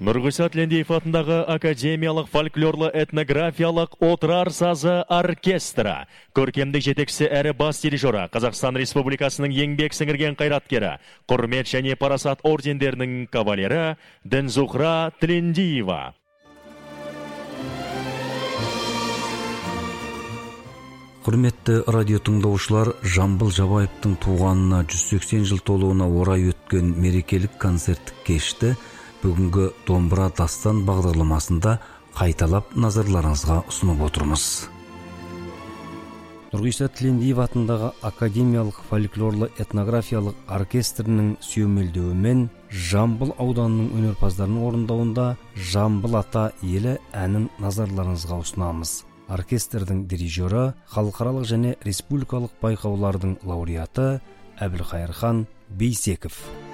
Нұрғиса Тілендиев атындағы академиялық фольклорлы этнографиялық отырар сазы оркестрі. Көркемдік жетекшісі әрі бас дирижері Қазақстан Республикасының еңбек сіңірген қайраткері, құрмет және парасат ордендерінің кавалері Дінзухра Тілендиева. Құрметті радио тыңдаушылар, Жамбыл Жабаевтың туғанына 180 жыл толуына орай өткен мерекелік концерттік кешті бүгінгі домбыра дастан бағдарламасында қайталап назарларыңызға ұсынып отырмыз. Нұрғиса Тілендиев атындағы академиялық фольклорлы этнографиялық оркестрінің сүйемелдеуімен Жамбыл ауданының өнерпаздарының орындауында Жамбыл ата елі әнін назарларыңызға ұсынамыз. Оркестрдің дирижері, халықаралық және республикалық байқаулардың лауреаты Әбілқайырхан Бейсеков.